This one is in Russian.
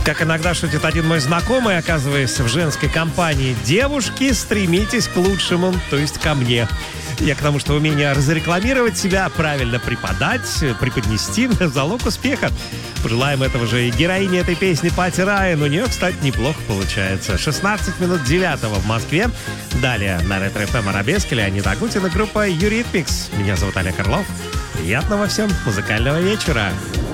Как иногда шутит один мой знакомый, оказываясь в женской компании: девушки, стремитесь к лучшему, то есть ко мне. Я к тому, что умение разрекламировать себя, правильно преподнести — залог успеха. Пожелаем этого же и героине этой песни Пати Райан. У нее, кстати, неплохо получается. 16 минут 9 в Москве. Далее на Ретро ФМ Арабеск, Леонид Агутин и группа Eurythmics. Меня зовут Олег Орлов. Приятного всем музыкального вечера.